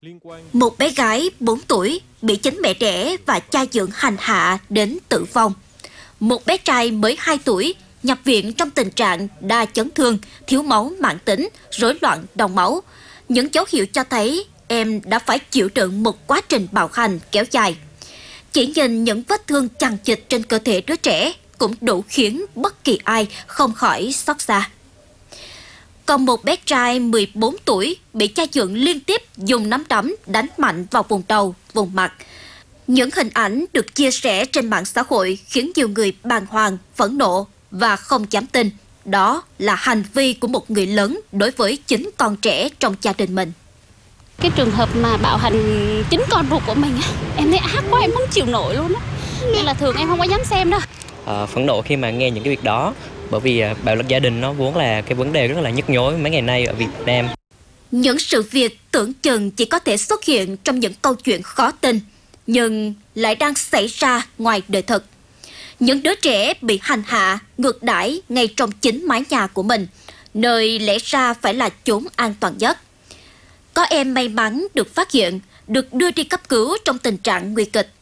Một bé gái 4 tuổi bị chính mẹ đẻ và cha dượng hành hạ đến tử vong. Một bé trai mới 2 tuổi nhập viện trong tình trạng đa chấn thương, thiếu máu mãn tính, rối loạn đông máu. Những dấu hiệu cho thấy em đã phải chịu đựng một quá trình bạo hành kéo dài. Chỉ nhìn những vết thương chằng chịt trên cơ thể đứa trẻ cũng đủ khiến bất kỳ ai không khỏi xót xa. Còn một bé trai 14 tuổi bị cha dượng liên tiếp dùng nắm đấm đánh mạnh vào vùng đầu, vùng mặt. Những hình ảnh được chia sẻ trên mạng xã hội khiến nhiều người bàng hoàng, phẫn nộ và không dám tin. Đó là hành vi của một người lớn đối với chính con trẻ trong gia đình mình. Cái trường hợp mà bạo hành chính con ruột của mình á, em thấy ác quá, em không chịu nổi luôn á. Nên là thường em không có dám xem đâu. Phẫn nộ khi mà nghe những cái việc đó, bởi vì bạo lực gia đình nó vốn là cái vấn đề rất là nhức nhối mấy ngày nay ở Việt Nam. Những sự việc tưởng chừng chỉ có thể xuất hiện trong những câu chuyện khó tin, nhưng lại đang xảy ra ngoài đời thực. Những đứa trẻ bị hành hạ, ngược đãi ngay trong chính mái nhà của mình, nơi lẽ ra phải là chốn an toàn nhất. Có em may mắn được phát hiện, được đưa đi cấp cứu trong tình trạng nguy kịch.